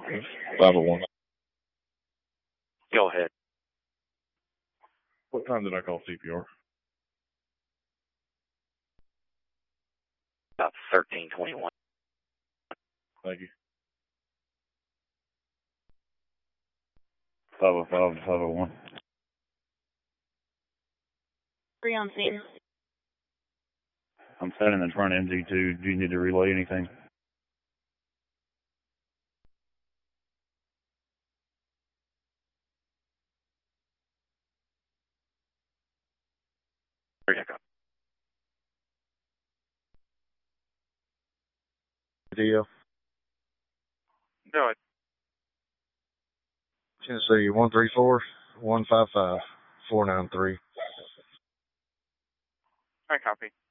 501. Go ahead. What time did I call CPR? About 13:21. Thank you. 505 to 501. 3 on scene. I'm standing in front of MG2. Do you need to relay anything? Deal. Go ahead. Tennessee 134-155-493. I copy.